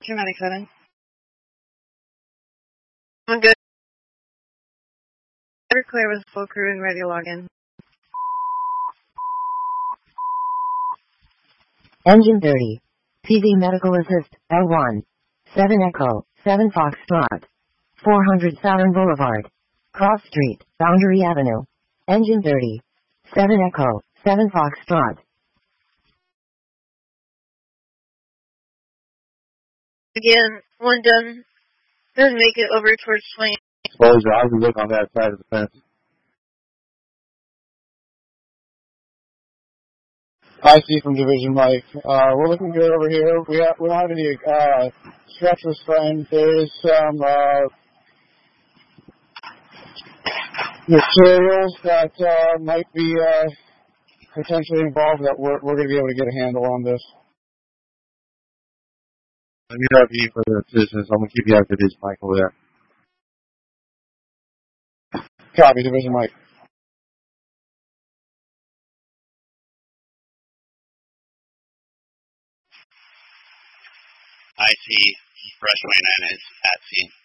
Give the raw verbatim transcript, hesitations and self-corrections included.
Dramatic seven. I'm good. We're clear with full crew and ready to log in. Engine thirty. P V Medical Assist, L one. seven Echo, seven Foxtrot. four hundred Saturn Boulevard. Cross Street, Boundary Avenue. Engine thirty. seven Echo, seven Foxtrot. Again, one done. Then make it over towards twenty. Exposure, I can look on that side of the fence. I see from Division Mike. Uh, we're looking good over here. We, have, we don't have any uh, stretch restraint. There is some uh, materials that uh, might be uh, potentially involved that we're, we're going to be able to get a handle on this. Let me know you for the citizens. I'm going to keep you out of Division Mike over there. Copy, Division Mike. I see Rushway nine is at scene.